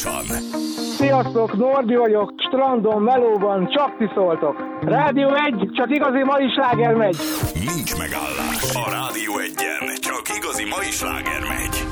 Sziasztok, Norbi vagyok, strandon, melóban, csak ti szóltok. Rádió 1, csak igazi mai sláger megy. Nincs megállás. A Rádió 1-en csak igazi mai sláger megy.